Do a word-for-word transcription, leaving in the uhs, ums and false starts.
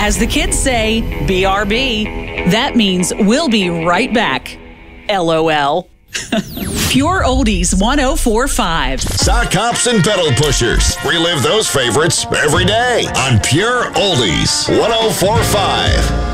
As the kids say, B R B. That means we'll be right back. L O L. Pure Oldies one oh four point five. Sock hops and pedal pushers. Relive those favorites every day on Pure Oldies one oh four point five.